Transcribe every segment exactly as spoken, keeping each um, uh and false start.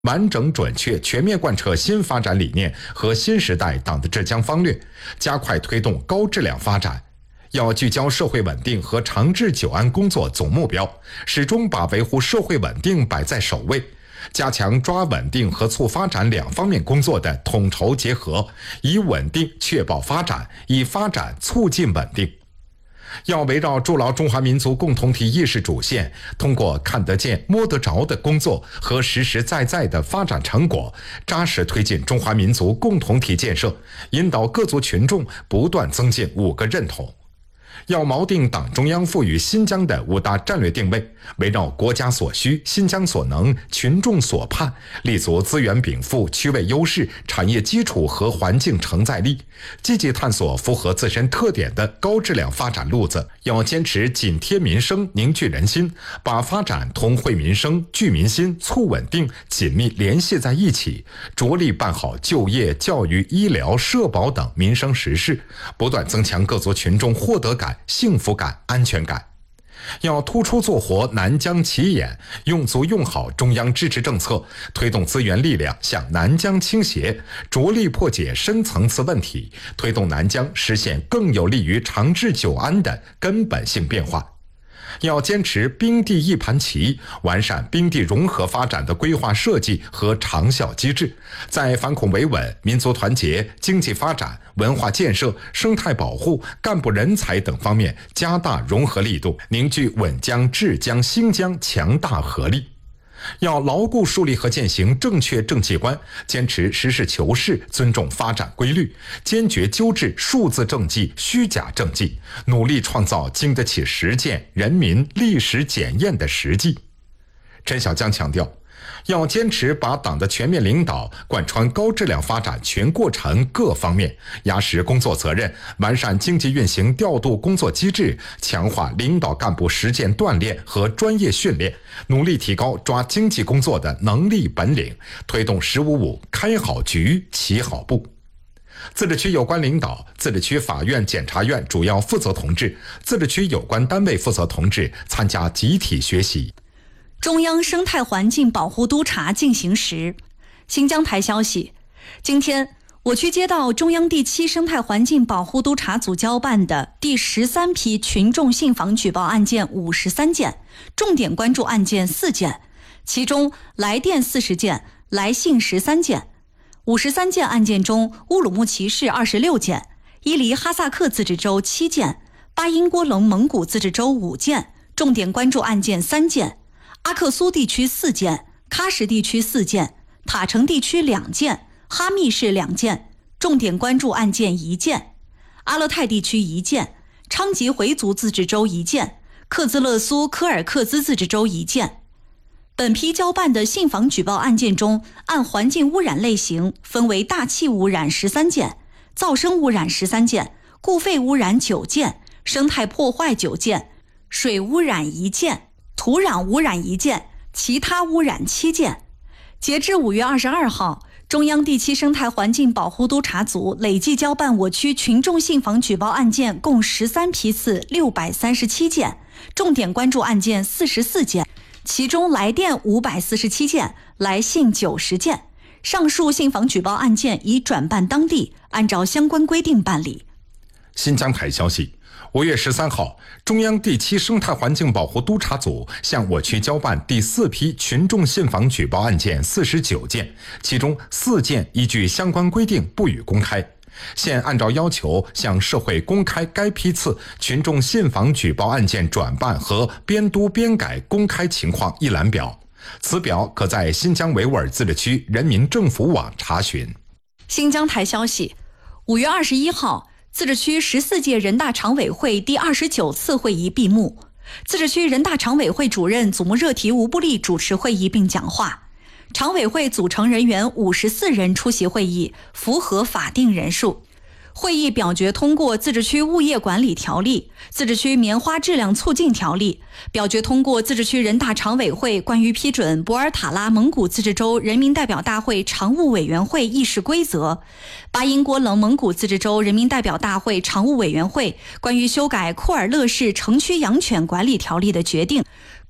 完整准确全面贯彻新发展理念和新时代党的治疆方略，加快推动高质量发展。要聚焦社会稳定和长治久安工作总目标，始终把维护社会稳定摆在首位，加强抓稳定和促发展两方面工作的统筹结合，以稳定确保发展，以发展促进稳定。要围绕筑牢中华民族共同体意识主线，通过看得见、摸得着的工作和实实在在的发展成果，扎实推进中华民族共同体建设，引导各族群众不断增进五个认同。要锚定党中央赋予新疆的五大战略定位，围绕国家所需、新疆所能、群众所盼，立足资源禀赋、区位优势、产业基础和环境承载力，积极探索符合自身特点的高质量发展路子。要坚持紧贴民生、凝聚人心，把发展同惠民生、聚民心、促稳定紧密联系在一起，着力办好就业、教育、医疗、社保等民生实事，不断增强各族群众获得感、幸福感、安全感。要突出做活南疆起眼，用足用好中央支持政策，推动资源力量向南疆倾斜，着力破解深层次问题，推动南疆实现更有利于长治久安的根本性变化。要坚持兵地一盘棋，完善兵地融合发展的规划设计和长效机制，在反恐维稳、民族团结、经济发展、文化建设、生态保护、干部人才等方面加大融合力度，凝聚稳疆、治疆、兴疆强大合力。要牢固树立和践行正确政绩观，坚持实事求是，尊重发展规律，坚决纠治数字政绩、虚假政绩，努力创造经得起实践、人民历史检验的实际。陈小江强调，要坚持把党的全面领导贯穿高质量发展全过程各方面，压实工作责任，完善经济运行调度工作机制，强化领导干部实践锻炼和专业训练，努力提高抓经济工作的能力本领，推动十五五开好局、起好步。自治区有关领导、自治区法院、检察院主要负责同志、自治区有关单位负责同志参加集体学习。 中央生态环境保护督查进行时，新疆台消息，今天我区接到中央第七生态环境保护督查组交办的第十三批群众信访举报案件五十三件，重点关注案件四件，其中来电四十件，来信十三件。五十三件案件中，乌鲁木齐市二十六件，伊犁哈萨克自治州七件，巴音郭楞蒙古自治州五件，重点关注案件三件。阿克苏地区四件，喀什地区四件，塔城地区两件，哈密市两件，重点关注案件一件。阿勒泰地区一件，昌吉回族自治州一件，克孜勒苏柯尔克孜自治州一件。本批交办的信访举报案件中，按环境污染类型分为大气污染十三件，噪声污染十三件，固废污染九件，生态破坏九件，水污染一件，土壤污染一件，其他污染七件。截至五月二十二号，中央第七生态环境保护督查组累计交办我区群众信访举报案件共十三批次六百三十七件，重点关注案件四十四件，其中来电五百四十七件，来信九十件。上述信访举报案件已转办当地，按照相关规定办理。 新疆台消息，五月十三号，中央第七生态环境保护督查组向我区交办第四批群众信访举报案件四十九件，其中四件依据相关规定不予公开。现按照要求向社会公开该批次群众信访举报案件转办和编督编改公开情况一览表，此表可在新疆维吾尔自治区人民政府网查询。 新疆台消息，五月二十一号，自治区十四届人大常委会第二十九次会议闭幕，自治区人大常委会主任祖木热提吴布利主持会议并讲话。常委会组成人员五十四人出席会议，符合法定人数。会议表决通过自治区物业管理条例、自治区棉花质量促进条例，表决通过自治区人大常委会关于批准博尔塔拉蒙古自治州人民代表大会常务委员会议事规则，巴音郭楞蒙古自治州人民代表大会常务委员会关于修改库尔勒市城区养犬管理条例的决定，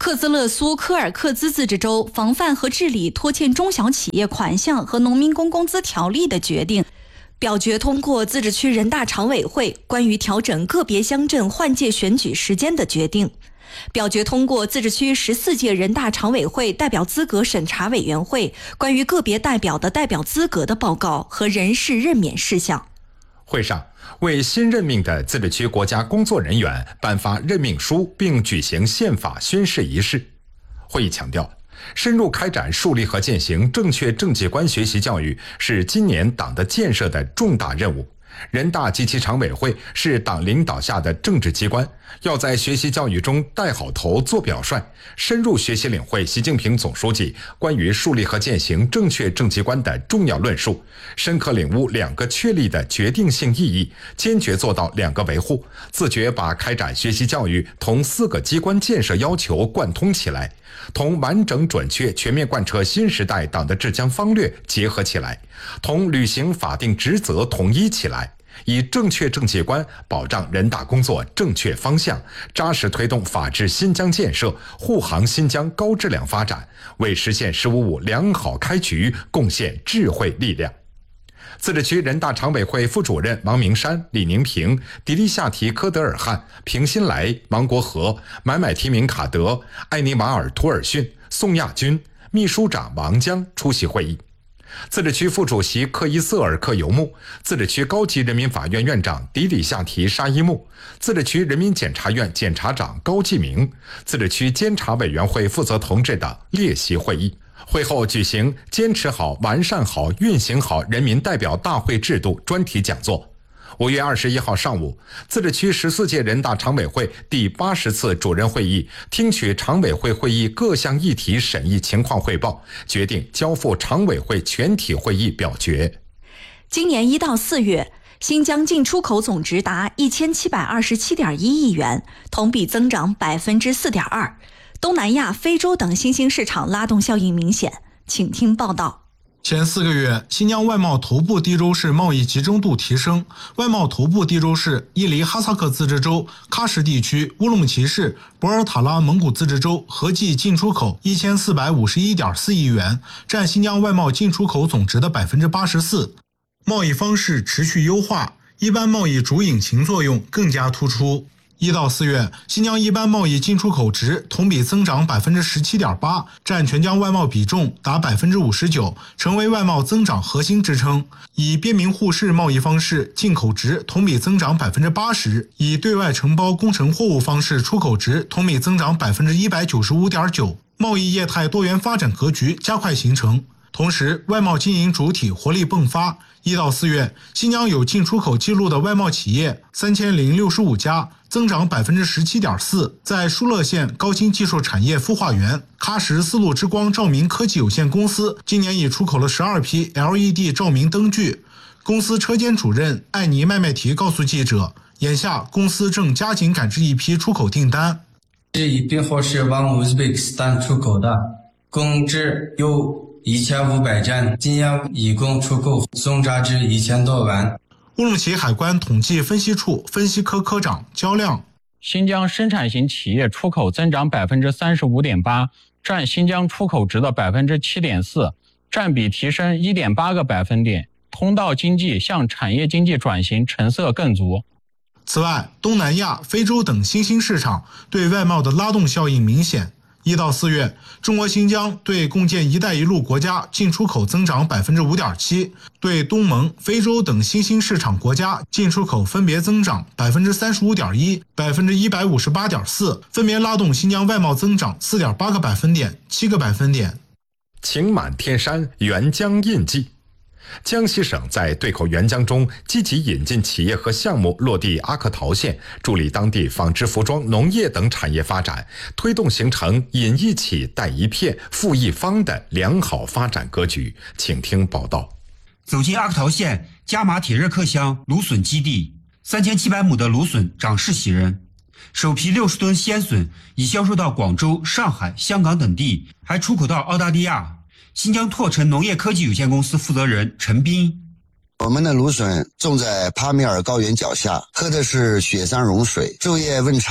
克孜勒苏柯尔克孜自治州防范和治理拖欠中小企业款项和农民工工资条例的决定，表决通过自治区人大常委会关于调整个别乡镇换届选举时间的决定，表决通过自治区十四届人大常委会代表资格审查委员会关于个别代表的代表资格的报告和人事任免事项。 会上，为新任命的自治区国家工作人员颁发任命书并举行宪法宣誓仪式。会议强调，深入开展树立和践行正确政绩观学习教育是今年党的建设的重大任务。人大及其常委会是党领导下的政治机关，要在学习教育中带好头做表率，深入学习领会习近平总书记关于树立和践行正确政绩观的重要论述，深刻领悟两个确立的决定性意义，坚决做到两个维护，自觉把开展学习教育同四个机关建设要求贯通起来，同完整准确全面贯彻新时代党的治疆方略结合起来，同履行法定职责统一起来，以正确政绩观保障人大工作正确方向，扎实推动法治新疆建设，护航新疆高质量发展，为实现“十五五”良好开局贡献智慧力量。自治区人大常委会副主任王明山、李宁平、迪丽夏提科德尔汗、平新来、王国和、买买提名卡德、艾尼瓦尔图尔逊、宋亚军、秘书长王江出席会议。自治区副主席克伊瑟尔克尤木、自治区高级人民法院院长迪里夏提沙伊木、自治区人民检察院检察长高继明、自治区监察委员会负责同志等列席会议。会后举行坚持好、完善好、运行好人民代表大会制度专题讲座。五月二十一号上午，自治区十四届人大常委会第八十次主任会议听取常委会会议各项议题审议情况汇报，决定交付常委会全体会议表决。 今年一到四月，新疆进出口总值达一千七百二十七点一亿元，同比增长百分之四点二。东南亚、非洲等新兴市场拉动效应明显，请听报道。 前四个月，新疆外贸头部地州市贸易集中度提升。外贸头部地州市伊犁哈萨克自治州、喀什地区、乌鲁木齐市、博尔塔拉蒙古自治州合计进出口一千四百五十一点四亿元，占新疆外贸进出口总值的百分之八十四。贸易方式持续优化，一般贸易主引擎作用更加突出。一到四月，新疆一般贸易进出口值同比增长百分之十七点八，占全疆外贸比重达百分之五十九，成为外贸增长核心支撑。以边民互市贸易方式，进口值同比增长百分之八十；以对外承包工程货物方式，出口值同比增长百分之一百九十五点九。贸易业态多元发展格局加快形成。同时，外贸经营主体活力迸发。一到四月，新疆有进出口记录的外贸企业三千零六十五家，增长百分之十七点四。在疏勒县高新技术产业孵化园，喀什丝路之光照明科技有限公司今年已出口了十二批 L E D 照明灯具。公司车间主任艾尼麦麦提告诉记者，眼下公司正加紧赶制一批出口订单。 这一批货是往乌兹别克斯坦出口的，共值有一千五百件，今年一共出口总价值一千多万。 乌鲁木齐海关统计分析处分析科科长焦亮， 新疆生产型企业出口增长百分之三十五点八，占新疆出口值的百分之七点四，占比提升一点八个百分点。通道经济向产业经济转型成色更足。 此外，东南亚、非洲等新兴市场对外贸的拉动效应明显。一到四月，中国新疆对共建“一带一路”国家进出口增长百分之五点七，对东盟、非洲等新兴市场国家进出口分别增长百分之三十五点一、百分之一百五十八点四，分别拉动新疆外贸增长四点八个百分点、七个百分点。 晴满天山，沅江印记。江西省在对口沅江中积极引进企业和项目落地阿克陶县，助力当地纺织、服装、农业等产业发展，推动形成引一起、带一片、富一方的良好发展格局。请听报道。 走进阿克陶县加马铁热克乡芦笋基地，三千七百亩的芦笋长势喜人，首批六十吨鲜笋已销售到广州、上海、香港等地，还出口到澳大利亚。新疆拓辰农业科技有限公司负责人陈斌， 我们的芦笋种在帕米尔高原脚下，喝的是雪山融水，昼夜温差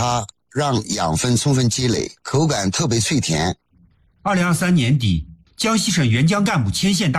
让养分充分积累，口感特别脆甜。 二零二三年底，江西省援疆干部牵线大